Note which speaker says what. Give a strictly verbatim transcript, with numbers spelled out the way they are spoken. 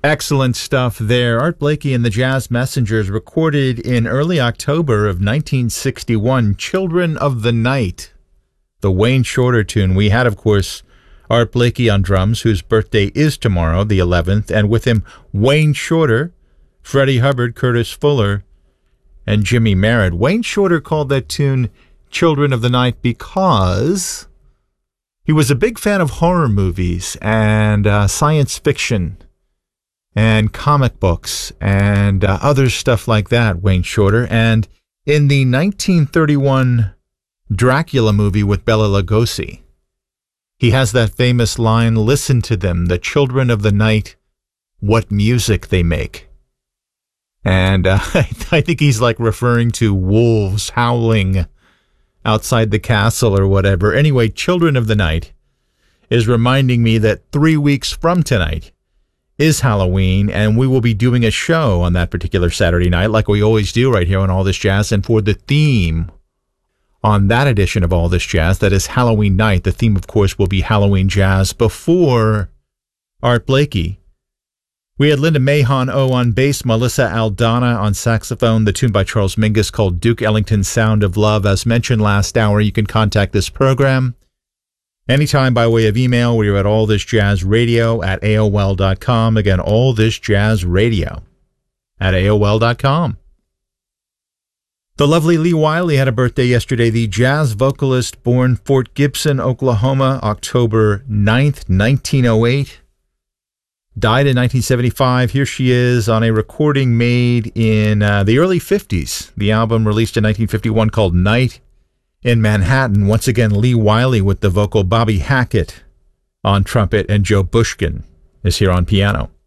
Speaker 1: Excellent stuff there. Art Blakey and the Jazz Messengers recorded in early October of nineteen sixty-one, Children of the Night, the Wayne Shorter tune. We had, of course, Art Blakey on drums, whose birthday is tomorrow, the eleventh, and with him Wayne Shorter, Freddie Hubbard, Curtis Fuller, and Jimmy Merritt. Wayne Shorter called that tune Children of the Night because he was a big fan of horror movies and uh, science fiction and comic books and uh, other stuff like that, Wayne Shorter. And in the nineteen thirty-one Dracula movie with Bela Lugosi, he has that famous line, "Listen to them, the children of the night, what music they make." And uh, I think he's like referring to wolves howling outside the castle or whatever. Anyway, Children of the Night is reminding me that three weeks from tonight is Halloween, and we will be doing a show on that particular Saturday night, like we always do right here on All This Jazz. And for the theme on that edition of All This Jazz, that is Halloween night, the theme, of course, will be Halloween Jazz. Before Art Blakey, we had Linda Mahon O on bass, Melissa Aldana on saxophone, the tune by Charles Mingus called Duke Ellington's Sound of Love. As mentioned last hour, you can contact this program anytime by way of email. We're at allthisjazzradio at A O L dot com. Again, allthisjazzradio at A O L dot com. The lovely Lee Wiley had a birthday yesterday, the jazz vocalist born Fort Gibson, Oklahoma, October ninth, nineteen oh eight. Died in nineteen seventy-five. Here she is on a recording made in uh, the early fifties. The album released in nineteen fifty-one called Night in Manhattan. Once again, Lee Wiley with the vocal, Bobby Hackett on trumpet, and Joe Bushkin is here on piano.